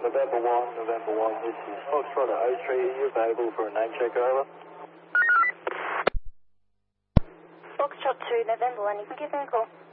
November 1, this is Foxtrot at 03, available for a name check, over. Foxtrot 2, November 1, you can give me a call.